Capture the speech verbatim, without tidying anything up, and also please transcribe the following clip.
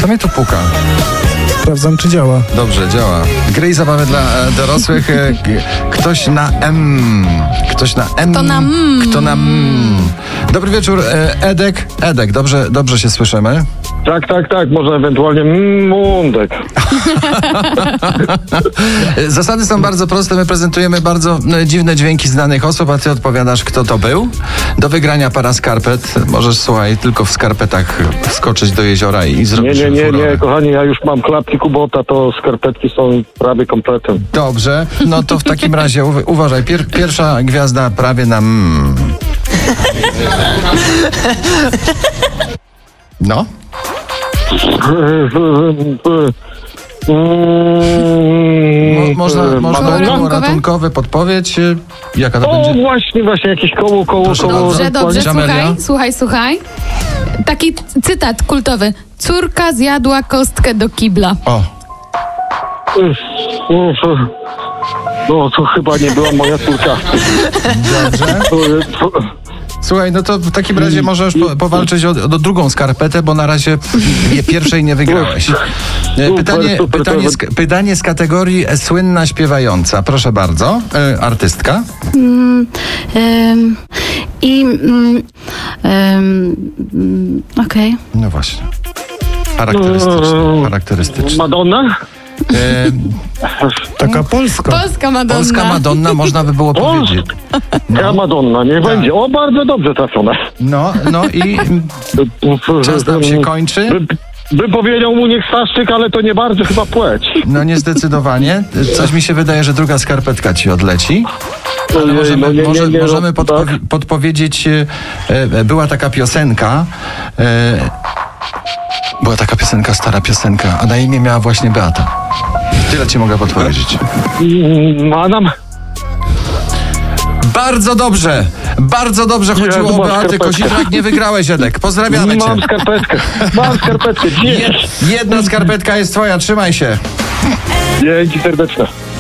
Kto mnie tu puka? Sprawdzam, czy działa. Dobrze, działa. Gry i zabawy dla e, dorosłych. E, g- ktoś na M. Ktoś na M. Kto na M. Kto na M. Dobry wieczór, e, Edek. Edek, dobrze, dobrze się słyszymy? Tak, tak, tak, może ewentualnie mundek. Zasady są bardzo proste. My prezentujemy bardzo no, dziwne dźwięki znanych osób, a ty odpowiadasz, kto to był. Do wygrania para skarpet. Możesz, słuchaj, tylko w skarpetach wskoczyć do jeziora i Nie, zrobić nie, nie, furorę. nie, kochani, ja już mam klapki Kubota, to skarpetki są prawie kompletem. Dobrze, no to w takim razie uwa- uważaj. Pier- pierwsza gwiazda prawie na mm. No. Mo- można, można Koło koło ratunkowe? ratunkowe, podpowiedź. y, Jaka to O, będzie? właśnie, właśnie, jakieś koło, koło, Proszę koło. bardzo. Dobrze, dobrze, Jamelia? słuchaj, słuchaj, słuchaj. Taki cytat kultowy. Córka zjadła kostkę do kibla. O, No, to chyba nie była moja córka. dobrze. To, to, Słuchaj, no to w takim razie możesz po, powalczyć o, o drugą skarpetę, bo na razie je pierwszej nie wygrałeś. E, Pytanie, super, pytanie, z, pytanie z kategorii e, słynna śpiewająca. Proszę bardzo, e, artystka. Mm, em, I mm, em, mm, okej. No właśnie. Charakterystyczne. charakterystyczne. Madonna? E, Taka polska. Polska Madonna. Polska Madonna, można by było powiedzieć. Ja Madonna, nie będzie. O, bardzo dobrze trafione. No, no i czas nam się kończy. By, by powiedział mu niech Staszczyk, ale to nie bardzo chyba płeć. No niezdecydowanie. Coś mi się wydaje, że druga skarpetka ci odleci. Ale Ojej, możemy, no nie, nie, może, nie, możemy no, podpowi- tak. podpowiedzieć, e, e, była taka piosenka, e, była taka piosenka, stara piosenka, a na imię miała właśnie Beata. Tyle ci mogę podpowiedzieć. Manam? Bardzo dobrze, bardzo dobrze chodziło Ja o mam Beatę skarpetkę. Kozidrak, nie wygrałeś, Edek. Pozdrawiamy cię. Mam skarpetkę. Mam skarpetkę. Dzięki. Jedna skarpetka jest twoja, trzymaj się. Dzięki serdeczne.